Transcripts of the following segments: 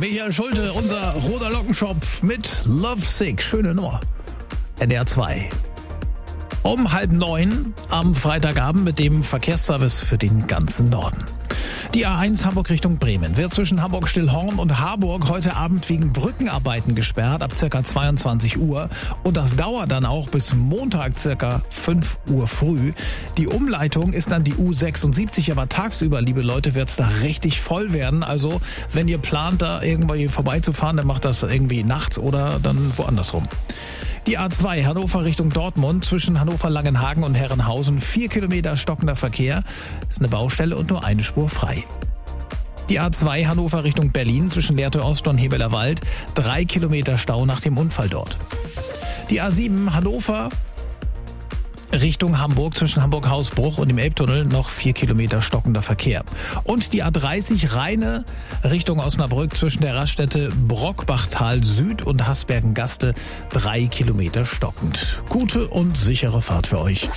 Michael Schulte, unser roter Lockenschopf mit Love Sick. Schöne Nummer. NDR 2. Um 8:30 am Freitagabend mit dem Verkehrsservice für den ganzen Norden. Die A1 Hamburg Richtung Bremen wird zwischen Hamburg-Stillhorn und Harburg heute Abend wegen Brückenarbeiten gesperrt ab ca. 22 Uhr. Und das dauert dann auch bis Montag ca. 5 Uhr früh. Die Umleitung ist dann die U76, aber tagsüber, liebe Leute, wird es da richtig voll werden. Also wenn ihr plant, da irgendwo hier vorbeizufahren, dann macht das irgendwie nachts oder dann woanders rum. Die A2 Hannover Richtung Dortmund zwischen Hannover-Langenhagen und Herrenhausen 4 Kilometer stockender Verkehr. Ist eine Baustelle und nur eine Spur frei. Die A2 Hannover Richtung Berlin zwischen Lehrte Ost und Hebelerwald 3 Kilometer Stau nach dem Unfall dort. Die A7 Hannover Richtung Hamburg zwischen Hamburg-Hausbruch und dem Elbtunnel noch 4 Kilometer stockender Verkehr. Und die A30 Rheine Richtung Osnabrück zwischen der Raststätte Brockbachtal Süd und Hasbergen-Gaste 3 Kilometer stockend. Gute und sichere Fahrt für euch.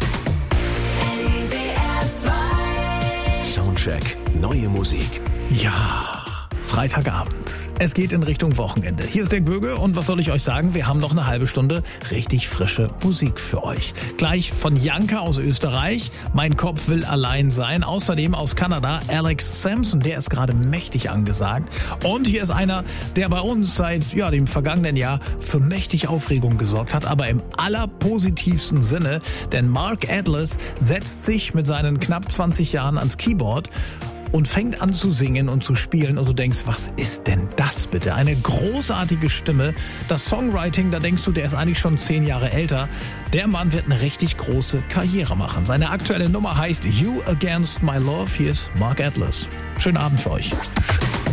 Soundcheck, neue Musik. Ja, Freitagabend. Es geht in Richtung Wochenende. Hier ist der Göge und was soll ich euch sagen? Wir haben noch eine halbe Stunde richtig frische Musik für euch. Gleich von Janka aus Österreich. Mein Kopf will allein sein. Außerdem aus Kanada Alex Sampson. Der ist gerade mächtig angesagt. Und hier ist einer, der bei uns seit dem vergangenen Jahr für mächtig Aufregung gesorgt hat. Aber im allerpositivsten Sinne. Denn Mark Atlas setzt sich mit seinen knapp 20 Jahren ans Keyboard und fängt an zu singen und zu spielen und du denkst, was ist denn das bitte? Eine großartige Stimme. Das Songwriting, da denkst du, der ist eigentlich schon 10 Jahre älter. Der Mann wird eine richtig große Karriere machen. Seine aktuelle Nummer heißt You Against My Love. Hier ist Mark Atlas. Schönen Abend für euch.